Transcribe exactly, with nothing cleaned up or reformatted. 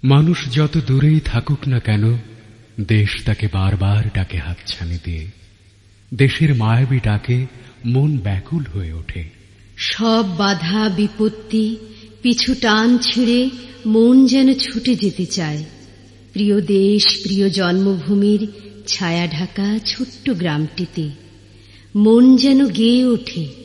মানুষ যত দূরেই থাকুক না কেন, দেশ তাকে বারবার ডাকে হাতছানি দিয়ে। দেশের মায়াবী ডাকে মন ব্যাকুল হয়ে ওঠে। সব বাধা বিপত্তি পিছু টান ছিঁড়ে মন যেন ছুটে যেতে চায় প্রিয় দেশ, প্রিয় জন্মভূমির ছায়া ঢাকা ছোট্ট গ্রামটিতে। মন যেন গেয়ে ওঠে